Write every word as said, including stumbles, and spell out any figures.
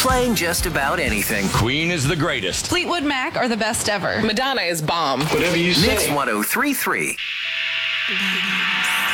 playing just about anything. Queen is the greatest. Fleetwood Mac are the best ever. Madonna is bomb. Whatever you say. Mix one oh three point three.